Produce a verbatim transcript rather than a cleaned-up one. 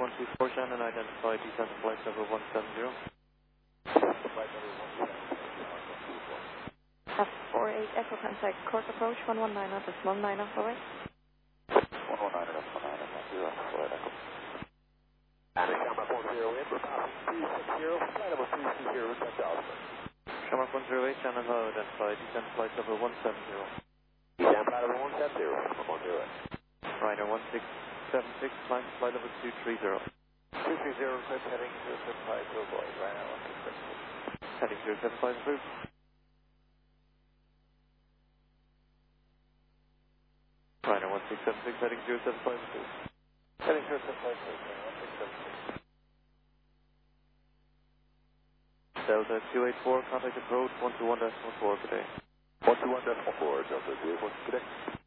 one two four Shannon, identify descent to flight level one seven zero. F four eight Echo contact, course approach one one nine, decimal nine off the way. one one nine, decimal nine, one zero, flight Echo. Shamrock one zero in, for passing two six zero, flight level two two zero, ten thousand. Shamrock one zero eight Shannon, hello, identify descent to flight level one seven zero. Descent flight level one seven zero, one zero eight. Ryder one six seven six, climb to flight level two three zero. two three zero, clip heading zero seven five, to avoid, Ryder one six seven six. Heading zero seven five, approved. Ryder one six seven six, heading zero seven five, approved. Heading zero seven five, one six seven six. Delta two eight four, contact approach one two one decimal four, good day. one two one decimal four, Delta two eight one, good day.